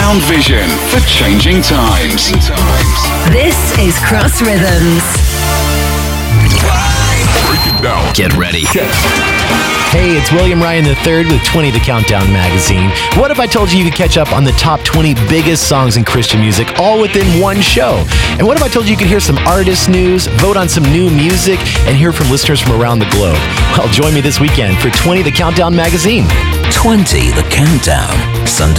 sound vision for changing times. This is Cross Rhythms. Break it down. Get ready. Hey, it's William Ryan III with 20 The Countdown magazine. What if I told you could catch up on the top 20 biggest songs in Christian music all within one show? And what if I told you could hear some artist news, vote on some new music, and hear from listeners from around the globe? Well, join me this weekend for 20 The Countdown magazine. 20 The Countdown. Sunday